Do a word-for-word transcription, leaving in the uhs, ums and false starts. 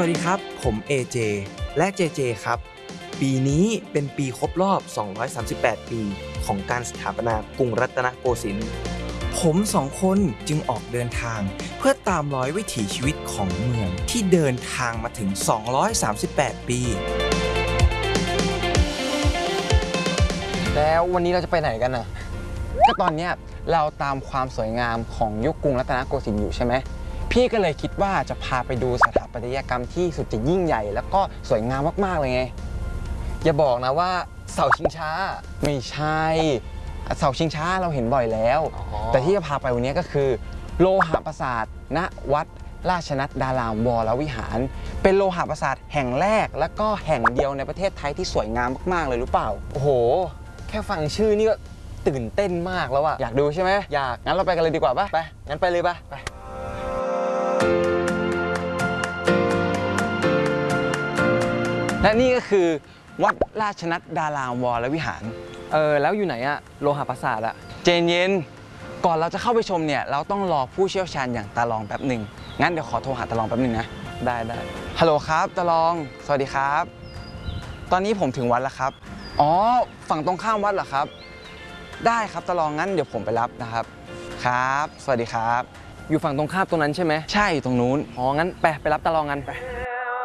วัสดีครับผม เอ เจ และ เจ เจ ครับปีนี้เป็นปีครบรอบสองร้อยสามสิบแปดปีของการสถาปนากรุงรัตนโกสินทร์ผมสองคนจึงออกเดินทางเพื่อตามรอยวิถีชีวิตของเมืองที่เดินทางมาถึงสองร้อยสามสิบแปดปีแล้ววันนี้เราจะไปไหนกันน่ะก็ตอนเนี้ยเราตามความสวยงามของยุคกรุงรัตนโกสินทร์อยู่ใช่ไหมพี่ก็เลยคิดว่าจะพาไปดูสถาปัตยกรรมที่สุดจะยิ่งใหญ่แล้วก็สวยงามมากๆเลยไงอย่าบอกนะว่าเสาชิงช้าไม่ใช่เสาชิงช้าเราเห็นบ่อยแล้วแต่ที่จะพาไปวันนี้ก็คือโลหะปราสาทณวัดราชนัดดารามวรวิหารเป็นโลหะปราสาทแห่งแรกและก็แห่งเดียวในประเทศไทยที่สวยงามมากๆเลยรู้เปล่าโอ้โหแค่ฟังชื่อนี่ก็ตื่นเต้นมากแล้วอะอยากดูใช่ไหมอยากงั้นเราไปกันเลยดีกว่าปะไปงั้นไปเลยปะไปและนี่ก็คือวัดราชนัดดารามวรวิหารเออแล้วอยู่ไหนอะโลหะปราสาทอะเจนเย็นก่อนเราจะเข้าไปชมเนี่ยเราต้องรอผู้เชี่ยวชาญอย่างตาลองแป๊บหนึ่งงั้นเดี๋ยวขอโทรหาตาลองแป๊บหนึ่งนะได้ได้ฮัลโหลครับตาลองสวัสดีครับตอนนี้ผมถึงวัดแล้วครับอ๋อฝั่งตรงข้ามวัดเหรอครับได้ครับตาลองงั้นเดี๋ยวผมไปรับนะครับครับสวัสดีครับอยู่ฝั่งตรงข้ามตรงนั้นใช่ไหมใช่ตรงนู้นอ๋องั้นไปไปรับตาลองกันไป